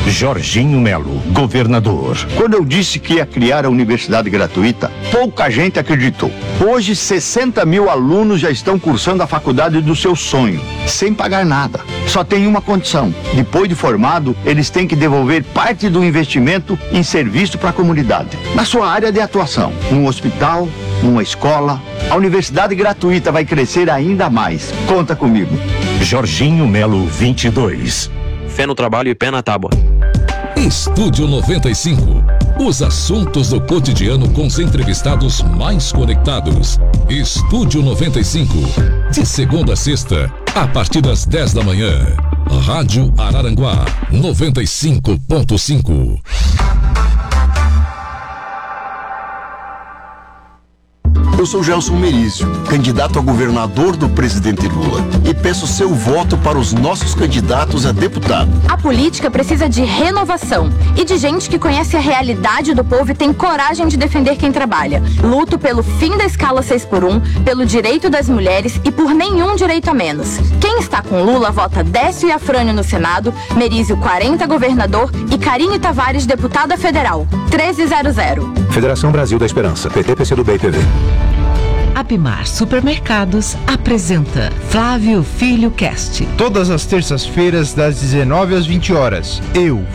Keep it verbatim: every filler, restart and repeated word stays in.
Jorginho Melo, governador. Quando eu disse que ia criar a universidade gratuita, pouca gente acreditou. Hoje, sessenta mil alunos já estão cursando a faculdade do seu sonho, sem pagar nada. Só tem uma condição: depois de formado, eles têm que devolver parte do investimento em serviço para a comunidade, na sua área de atuação, num hospital, numa escola. A universidade gratuita vai crescer ainda mais. Conta comigo. Jorginho Melo vinte e dois. Fé no trabalho e pé na tábua. Estúdio noventa e cinco. Os assuntos do cotidiano com os entrevistados mais conectados. Estúdio noventa e cinco. De segunda a sexta, a partir das dez da manhã. Rádio Araranguá noventa e cinco ponto cinco. Eu sou Gelson Merizio, candidato a governador do presidente Lula, e peço seu voto para os nossos candidatos a deputado. A política precisa de renovação e de gente que conhece a realidade do povo e tem coragem de defender quem trabalha. Luto pelo fim da escala seis por um, pelo direito das mulheres e por nenhum direito a menos. Quem está com Lula vota Décio e Afrânio no Senado, Merizio quarenta governador e Carinho Tavares deputada federal. treze zero zero. Federação Brasil da Esperança, P T, P C do B e P V. Apimar Supermercados apresenta Flávio Filho Cast. Todas as terças-feiras, das dezenove às vinte horas. Eu,